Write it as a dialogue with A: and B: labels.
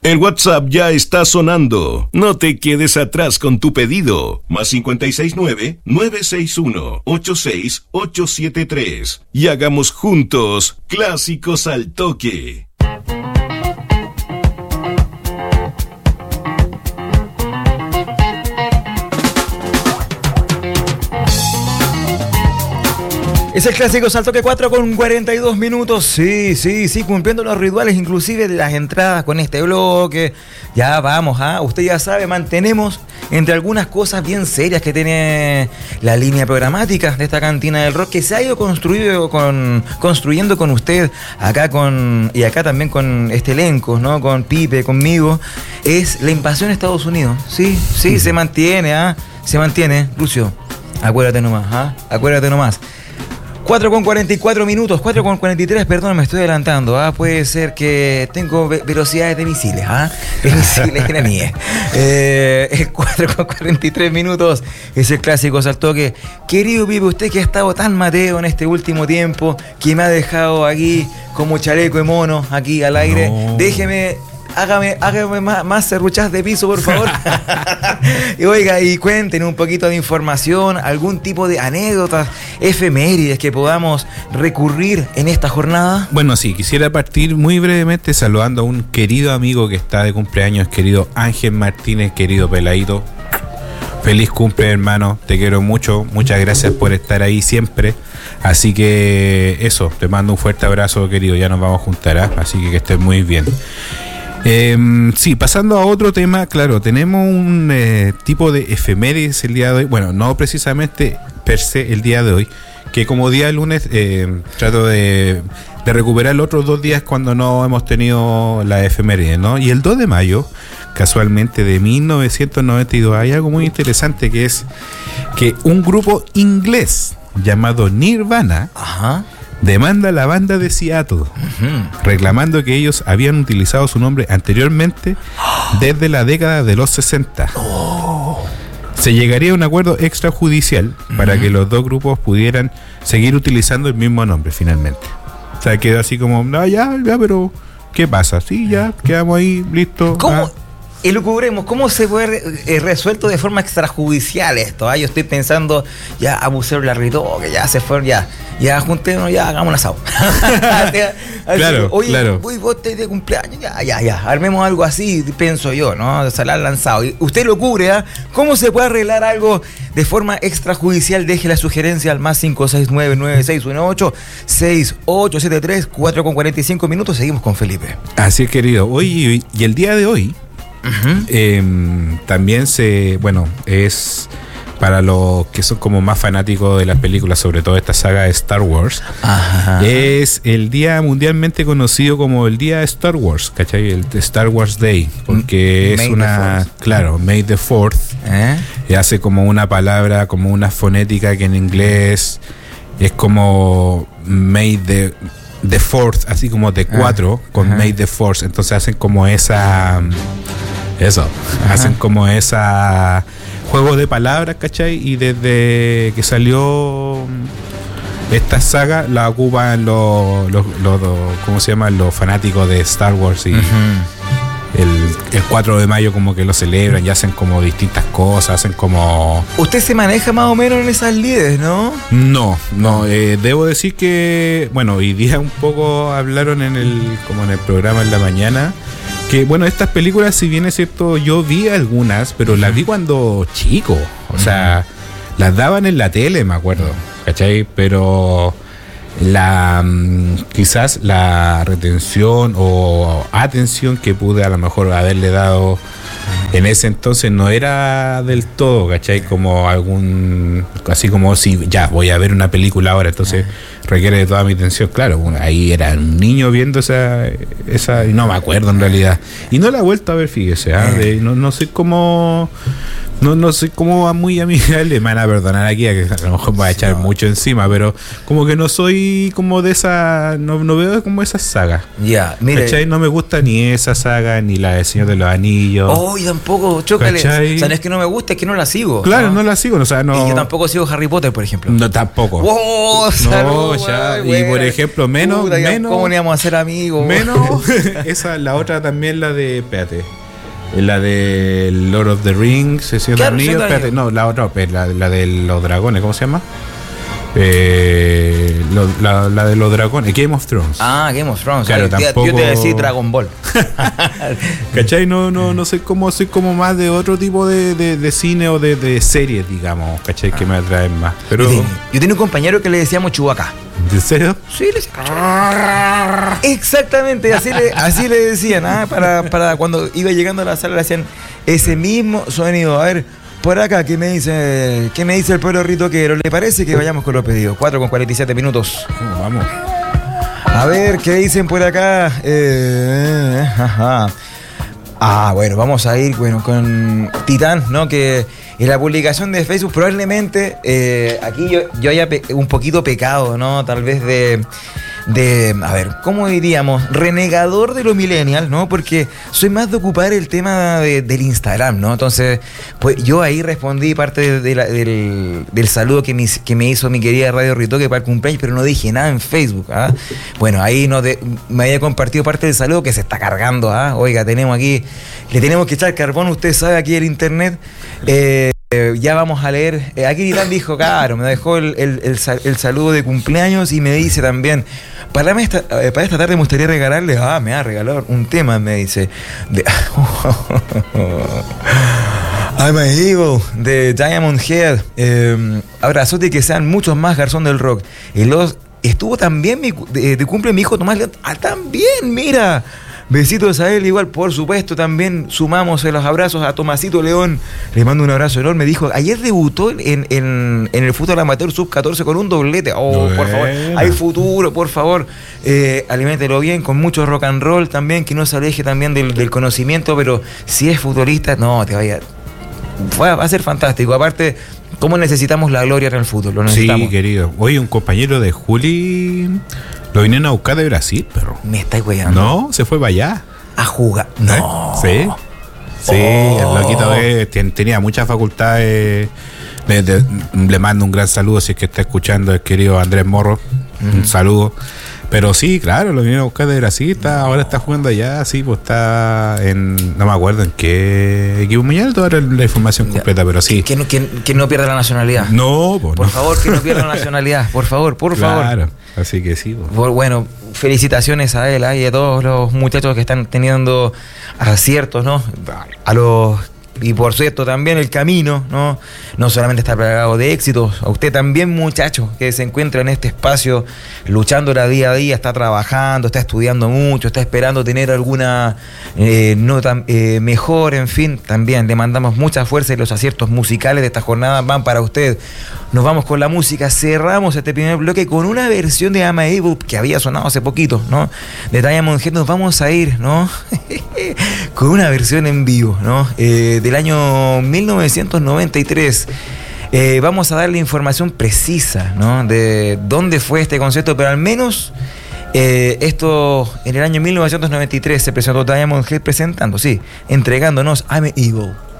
A: El WhatsApp ya está sonando. No te quedes atrás con tu pedido. Más 569-961-86873. Y hagamos juntos Clásicos al Toque.
B: Es el clásico Al Toque 4 con 42 minutos. Sí, cumpliendo los rituales, inclusive de las entradas con este bloque. Ya vamos, usted ya sabe, mantenemos entre algunas cosas bien serias que tiene la línea programática de esta cantina del rock, que se ha ido construyendo con usted, acá también con este elenco, ¿no? Con Pipe, conmigo. Es la invasión a Estados Unidos. Sí, se mantiene, se mantiene. Lucio, acuérdate nomás, acuérdate nomás. 4 con 44 minutos, 4 con 43, perdón, me estoy adelantando. Puede ser que tengo velocidades de misiles, de misiles iraníes. 4 con 43 minutos, es el clásico Al Toque. Querido Pipe, usted que ha estado tan mateo en este último tiempo, que me ha dejado aquí como chaleco de mono, aquí al aire, déjeme... Hágame más serruchas de piso, por favor. Y oiga, y cuéntenos un poquito de información, algún tipo de anécdotas, efemérides que podamos recurrir en esta jornada.
C: Bueno, sí, quisiera partir muy brevemente saludando a un querido amigo que está de cumpleaños, querido Ángel Martínez, querido Peladito. Feliz cumple, hermano, te quiero mucho, muchas gracias por estar ahí siempre. Así que eso, te mando un fuerte abrazo, querido, ya nos vamos a juntar, así que estés muy bien. Sí, pasando a otro tema, claro, tenemos un tipo de efemérides el día de hoy. Bueno, no precisamente per se el día de hoy, que como día lunes trato de recuperar los otros 2 días cuando no hemos tenido la efeméride, ¿no? Y el 2 de mayo, casualmente de 1992, hay algo muy interesante, que es que un grupo inglés llamado Nirvana demanda a la banda de Seattle, reclamando que ellos habían utilizado su nombre anteriormente desde la década de los 60. Se llegaría a un acuerdo extrajudicial para que los dos grupos pudieran seguir utilizando el mismo nombre finalmente. O sea, quedó así como, no, ya, pero ¿qué pasa? Sí, ya, quedamos ahí, listo.
B: ¿Cómo? Elucubremos, ¿cómo se puede resuelto de forma extrajudicial esto? Yo estoy pensando, ya abusero la ritó, que ya se fueron, ya juntémonos, ya hagamos un asado.
C: Claro,
B: oye,
C: claro.
B: Voy, vos te de cumpleaños, ya, armemos algo así, pienso yo, ¿no? Se la han lanzado. Y usted lo cubre, ¿Cómo se puede arreglar algo de forma extrajudicial? Deje la sugerencia al más 569-9618-6873, 4 con 45 minutos, seguimos con Felipe.
C: Así es, querido. Hoy y el día de hoy, también es para los que son como más fanáticos de las películas, sobre todo esta saga de Star Wars, es el día mundialmente conocido como el día de Star Wars, ¿cachai? El Star Wars Day, porque es May the 4th, y hace como una palabra, como una fonética que en inglés es como May the 4th, así como de 4 con May the 4th, entonces hacen como hacen como esa juego de palabras, ¿cachai? Y desde que salió esta saga la ocupan los ¿cómo se llama? Los fanáticos de Star Wars, y el 4 de mayo como que lo celebran y hacen como distintas cosas, hacen como...
B: ¿Usted se maneja más o menos en esas lides, no?
C: No, debo decir que, bueno, hoy día un poco hablaron en el programa en la mañana, que bueno, estas películas, si bien es cierto, yo vi algunas, pero las vi cuando chico, o sea, las daban en la tele, me acuerdo, ¿cachai? Pero quizás la retención o atención que pude a lo mejor haberle dado en ese entonces no era del todo, ¿cachai? Como así como si ya voy a ver una película ahora, entonces requiere de toda mi atención. Claro, ahí era un niño viendo esa y no me acuerdo en realidad, y no la he vuelto a ver, fíjese, no sé cómo, No soy como muy amigable, me van a perdonar aquí, que a lo mejor me va a echar mucho encima, pero como que no soy como de esa, no veo como esas sagas.
B: Ya, mire.
C: ¿Cachai? No me gusta ni esa saga, ni la de Señor de los Anillos.
B: Oh, y tampoco, chócale.
C: ¿Cachai?
B: O sea, no es que no me guste, es que no la sigo.
C: Claro, no la sigo, o sea, no.
B: Y yo tampoco sigo Harry Potter, por ejemplo.
C: No, tampoco.
B: Oh, salud,
C: ya.
B: güey,
C: Y por ejemplo, menos.
B: ¿Cómo no íbamos a ser amigos?
C: Menos. Esa, la otra también, la de. Espérate. La de Lord of the Rings, el Señor de los Anillos. Espérate, no, la otra, la de los dragones, ¿cómo se llama? La de los dragones, Game of Thrones.
B: Ah, Game of Thrones.
C: Claro, tampoco...
B: Yo te decía Dragon Ball.
C: ¿Cachai? No sé cómo, soy como más de otro tipo de cine o de series, digamos, ¿cachai? Que me atraen más. Pero...
B: Yo tenía un compañero que le decíamos Chewbacca.
C: ¿En serio?
B: Sí, le decían. Exactamente, así le decían, ¿ah? Para cuando iba llegando a la sala le hacían ese mismo sonido. A ver, por acá, ¿qué me dice el pueblo ritoquero? ¿Le parece que vayamos con los pedidos? 4:47.
C: Vamos.
B: A ver, ¿qué dicen por acá? Bueno, vamos a ir con Titán, ¿no? Que en la publicación de Facebook probablemente aquí yo haya un poquito pecado, ¿no? Tal vez a ver, ¿cómo diríamos? Renegador de lo millennial, ¿no? Porque soy más de ocupar el tema del Instagram, ¿no? Entonces, pues yo ahí respondí parte del saludo que me hizo mi querida Radio Ritoque para el cumpleaños, pero no dije nada en Facebook, ¿ah? Bueno, ahí me había compartido parte del saludo que se está cargando, ¿ah? Oiga, le tenemos que echar carbón, usted sabe, aquí el internet. Ya vamos a leer. Aquí Titán dijo, claro, me dejó el saludo de cumpleaños y me dice también, para esta tarde me gustaría regalarle, me va a regalar un tema, me dice, I'm a Evil, de Diamond Head. Abrazote y que sean muchos más garzón del rock. Estuvo también de cumple mi hijo Tomás León. También, mira. Besitos a él, igual, por supuesto, también sumamos los abrazos a Tomasito León. Le mando un abrazo enorme. Dijo, ayer debutó en el fútbol amateur sub-14 con un doblete. Por favor, hay futuro, por favor. Aliméntelo bien, con mucho rock and roll también, que no se aleje también del conocimiento, pero si es futbolista, no, va a ser fantástico. Aparte, ¿cómo necesitamos la gloria en el fútbol? Lo necesitamos.
C: Sí, querido. Hoy un compañero de Juli... Lo vinieron a buscar de Brasil, perro.
B: Me estáis weyando.
C: No, se fue para allá.
B: A jugar. No.
C: Sí. Sí, el loquito tenía muchas facultades. Le mando un gran saludo si es que está escuchando el querido Andrés Morro. Un saludo. Pero sí, claro, lo vinieron a buscar de Brasil. Ahora está jugando allá. Sí, pues está en... No me acuerdo en qué equipo. Mañana toda la información completa, pero sí.
B: Que no pierda la nacionalidad.
C: No, pues
B: por favor, que no pierda la nacionalidad. Por favor.
C: Claro, así que sí. Pues.
B: Bueno, felicitaciones a él y a todos los muchachos que están teniendo aciertos, ¿no? Y por cierto, también el camino, no solamente está plagado de éxitos. A usted también, muchacho, que se encuentra en este espacio luchando día a día, está trabajando, está estudiando mucho, está esperando tener alguna nota mejor, en fin. También le mandamos mucha fuerza y los aciertos musicales de esta jornada van para usted. Nos vamos con la música, cerramos este primer bloque con una versión de I'm a Evil que había sonado hace poquito, ¿no? De Diamond Head. Nos vamos a ir, ¿no? con una versión en vivo, ¿no? Del año 1993. Vamos a darle información precisa, ¿no? De dónde fue este concierto, pero al menos esto en el año 1993 se presentó Diamond Head entregándonos I'm a Evil.